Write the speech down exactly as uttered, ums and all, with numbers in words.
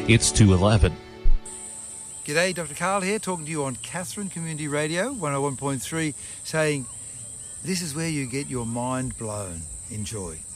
It's two eleven. G'day, Doctor Karl here, talking to you on Katherine Community Radio, one oh one point three, saying this is where you get your mind blown. Enjoy.